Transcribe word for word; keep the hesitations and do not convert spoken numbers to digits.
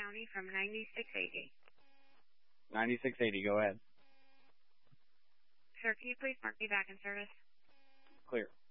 County from ninety-six eighty. ninety-six eighty, go ahead. Sir, can you please mark me back in service? Clear.